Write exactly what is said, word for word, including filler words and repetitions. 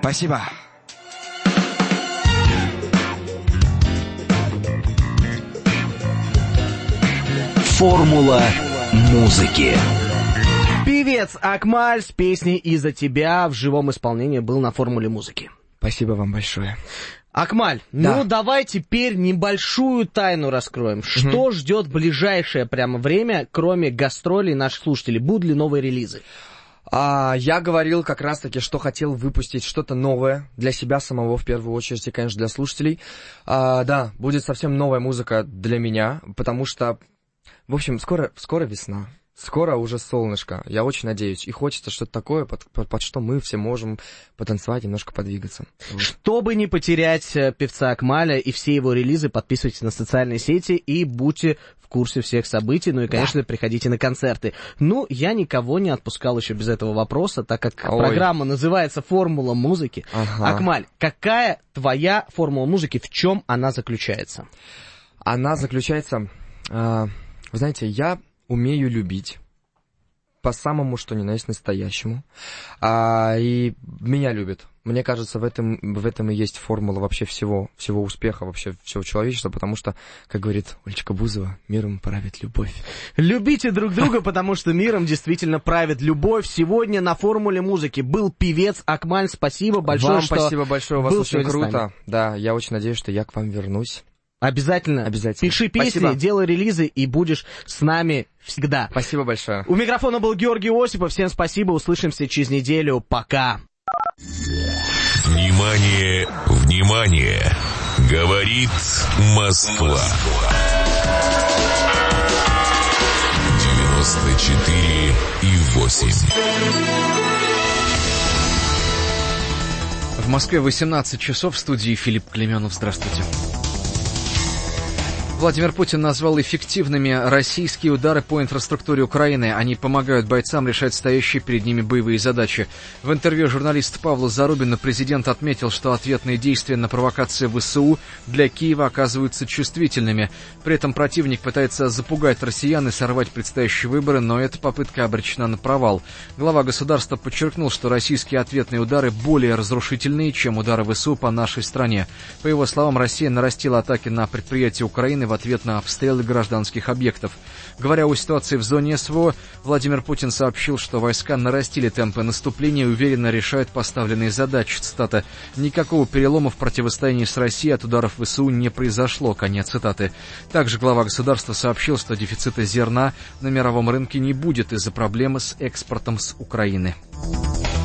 Спасибо. Формула музыки. Певец Акмаль с песней «Из-за тебя» в живом исполнении был на «Формуле музыки». Спасибо вам большое. Акмаль, Да. ну давай теперь небольшую тайну раскроем. Что Мгм. ждет ближайшее прямо время, кроме гастролей наших слушателей? Будут ли новые релизы? А, я говорил как раз-таки, что хотел выпустить что-то новое для себя самого, в первую очередь, и, конечно, для слушателей. А, да, будет совсем новая музыка для меня, потому что, в общем, скоро, скоро весна. Скоро уже солнышко, я очень надеюсь. И хочется что-то такое, под, под, под что мы все можем потанцевать, немножко подвигаться. Вот. Чтобы не потерять э, певца Акмаля и все его релизы, подписывайтесь на социальные сети и будьте в курсе всех событий. Ну и, конечно, да. приходите на концерты. Ну, я никого не отпускал еще без этого вопроса, так как Ой. программа называется «Формула музыки». Ага. Акмаль, какая твоя формула музыки, в чем она заключается? Она заключается... Э, вы знаете, я... умею любить по самому, что ни на есть, настоящему. А, и меня любят. Мне кажется, в этом, в этом и есть формула вообще всего, всего успеха, вообще всего человечества, потому что, как говорит Олечка Бузова, миром правит любовь. Любите друг друга, потому что миром действительно правит любовь. Сегодня на «Формуле музыки» был певец Акмаль. Спасибо большое, вам что спасибо большое, у вас был очень круто. Да, я очень надеюсь, что я к вам вернусь. Обязательно. Обязательно. Пиши песни, Спасибо. делай релизы и будешь с нами всегда. Спасибо большое. У микрофона был Георгий Осипов. Всем спасибо. Услышимся через неделю. Пока. Внимание, внимание. Говорит Москва. девяносто четыре и восемь. В Москве восемнадцать часов, в студии Филипп Клеменов. Здравствуйте. Владимир Путин назвал эффективными российские удары по инфраструктуре Украины. Они помогают бойцам решать стоящие перед ними боевые задачи. В интервью журналисту Павлу Зарубину президент отметил, что ответные действия на провокации ВСУ для Киева оказываются чувствительными. При этом противник пытается запугать россиян и сорвать предстоящие выборы, но эта попытка обречена на провал. Глава государства подчеркнул, что российские ответные удары более разрушительные, чем удары ВСУ по нашей стране. По его словам, Россия нарастила атаки на предприятия Украины в ответ на обстрелы гражданских объектов. Говоря о ситуации в зоне СВО, Владимир Путин сообщил, что войска нарастили темпы наступления и уверенно решают поставленные задачи. Цитата: «Никакого перелома в противостоянии с Россией от ударов ВСУ не произошло». Конец цитаты. Также глава государства сообщил, что дефицита зерна на мировом рынке не будет из-за проблемы с экспортом с Украины.